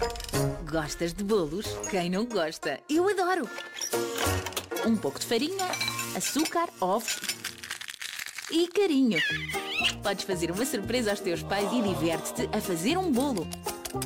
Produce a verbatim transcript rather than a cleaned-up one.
Gostas de bolos? Quem não gosta? Eu adoro! Um pouco de farinha, açúcar, ovos e carinho. Podes fazer uma surpresa aos teus pais e diverte-te a fazer um bolo.